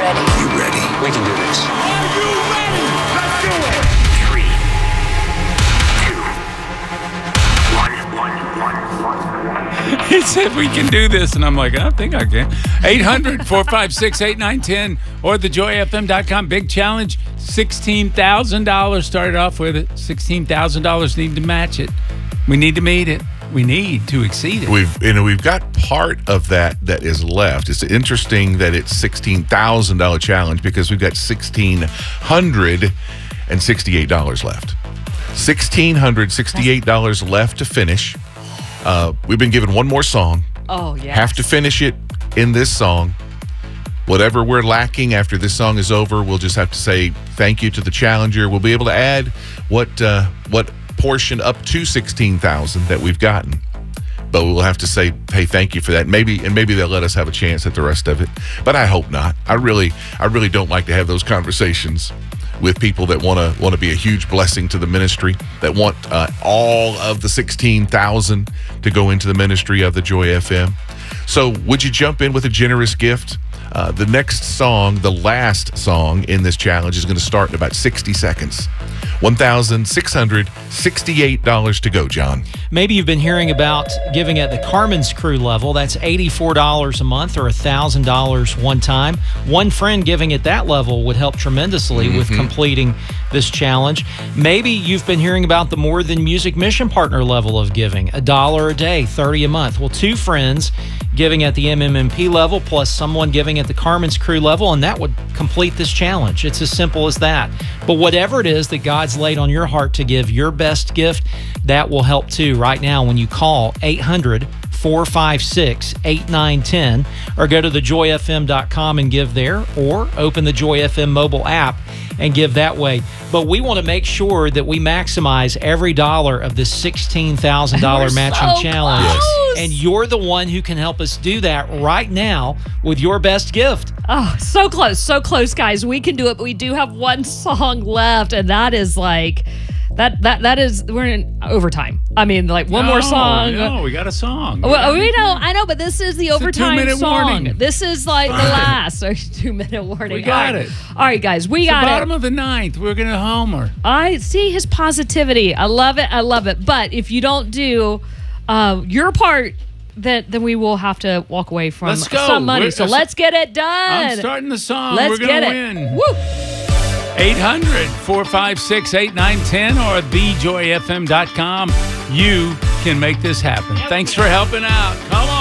ready. You ready? We can do this. Are you ready? Let's do it. 3, 2, 1. He said we can do this, and I'm like, I think I can. 800-456-8910 or thejoyfm.com. Big challenge, $16,000 started off with it. $16,000, need to match it. We need to meet it. We need to exceed it. We've got part of that is left. It's interesting that it's $16,000 challenge because we've got $1,668 left. $1,668 left to finish. We've been given one more song. Oh, yeah. Have to finish it in this song. Whatever we're lacking after this song is over, we'll just have to say thank you to the challenger. We'll be able to add what portion up to 16,000 that we've gotten. But we'll have to say, hey, thank you for that. Maybe they'll let us have a chance at the rest of it. But I hope not. I really don't like to have those conversations with people that want to be a huge blessing to the ministry, that want all of the 16,000 to go into the ministry of the Joy FM. So would you jump in with a generous gift? The next song, the last song in this challenge, is going to start in about 60 seconds. $1,668 to go, John. Maybe you've been hearing about giving at the Carmen's Crew level. That's $84 a month or $1,000 one time. One friend giving at that level would help tremendously with completing this challenge. Maybe you've been hearing about the More Than Music Mission Partner level of giving. $1 a day, $30 a month. Well, two friends giving at the MMMP level plus someone giving at the Carmen's Crew level, and that would complete this challenge. It's as simple as that. But whatever it is that God's laid on your heart to give your best gift, that will help too right now when you call 800-456-8910 or go to thejoyfm.com and give there, or open the Joy FM mobile app and give that way. But we want to make sure that we maximize every dollar of this $16,000 matching challenge. Close. And you're the one who can help us do that right now with your best gift. Oh, so close, guys. We can do it, but we do have one song left, and that is like that is, we're in overtime. I mean, like one more song. No, we got a song. Well, I know, but this is the overtime 2-minute song. warning. This is like the last 2-minute warning. We got it. All right, guys, we got Bottom it. of the ninth. We're going to homer. I see his positivity. I love it. But if you don't do your part, then we will have to walk away from Let's go. some money. So let's get it done. I'm starting the song. Let's We're get going to it. win. Woo! 800-456-8910 or thejoyfm.com. You can make this happen. Thanks for helping out. Come on.